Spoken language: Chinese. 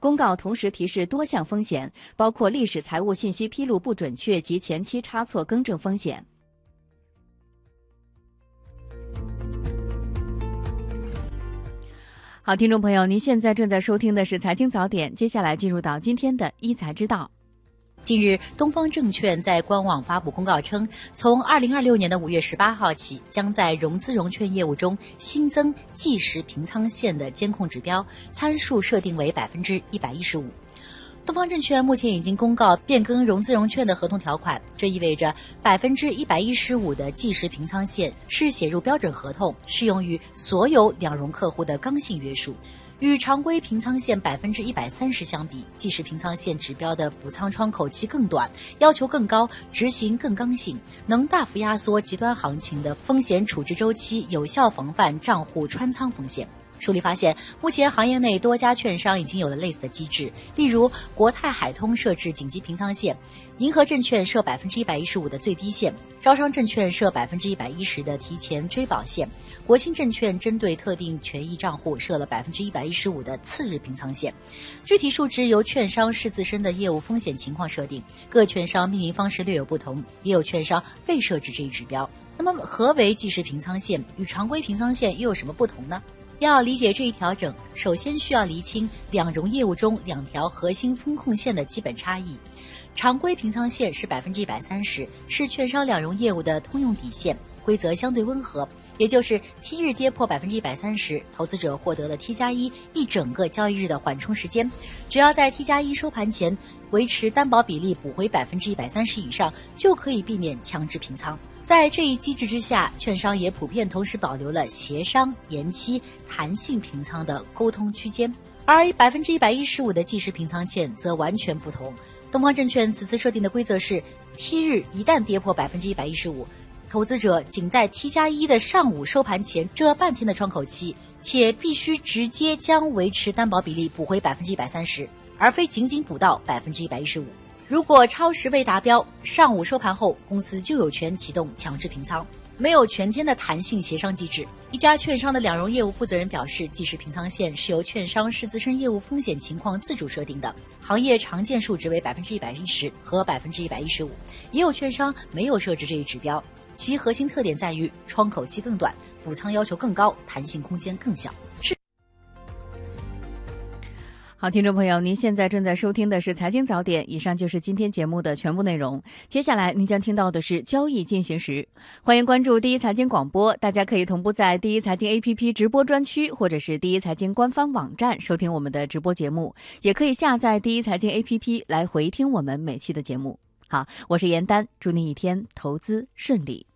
公告同时提示多项风险，包括历史财务信息披露不准确及前期差错更正风险。好，听众朋友，您现在正在收听的是财经早点，接下来进入到今天的一财之道。 近日，东方证券在官网发布公告称，从2026年的5月18号起，将在融资融券业务中新增计时平仓线的监控指标，参数设定为115%。东方证券目前已经公告变更融资融券的合同条款，这意味着115%的计时平仓线是写入标准合同，适用于所有两融客户的刚性约束。与常规平仓线130%相比，计时平仓线指标的补仓窗口期更短，要求更高，执行更刚性，能大幅压缩极端行情的风险处置周期，有效防范账户穿仓风险。梳理发现，目前行业内多家券商已经有了类似的机制，例如国泰海通设置紧急平仓线，银河证券设115%的最低线，招商证券设110%的提前追保线，国信证券针对特定权益账户设了115%的次日平仓线。具体数值由券商视自身的业务风险情况设定，各券商命名方式略有不同，也有券商未设置这一指标。那么何为计时平仓线？与常规平仓线又有什么不同呢？要理解这一调整，首先需要厘清两融业务中两条核心风控线的基本差异。常规平仓线是130%，是券商两融业务的通用底线，规则相对温和，也就是 T 日跌破130%，投资者获得了 T+1一整个交易日的缓冲时间，只要在 T+1收盘前维持担保比例补回130%以上，就可以避免强制平仓。在这一机制之下，券商也普遍同时保留了协商、延期、弹性平仓的沟通区间，而115%的计时平仓线则完全不同。东方证券此次设定的规则是 T 日一旦跌破115%，投资者仅在 T+1的上午收盘前这半天的窗口期，且必须直接将维持担保比例补回130%，而非仅仅补到115%。如果超时未达标，上午收盘后，公司就有权启动强制平仓，没有全天的弹性协商机制。一家券商的两融业务负责人表示，计时平仓线是由券商视自身业务风险情况自主设定的，行业常见数值为110%和115%，也有券商没有设置这一指标。其核心特点在于窗口期更短，补仓要求更高，弹性空间更小。 好，听众朋友，您现在正在收听的是财经早点，以上就是今天节目的全部内容。接下来您将听到的是交易进行时。欢迎关注第一财经广播，大家可以同步在第一财经 APP 直播专区，或者是第一财经官方网站收听我们的直播节目，也可以下载第一财经 APP 来回听我们每期的节目。好，我是严丹，祝您一天投资顺利。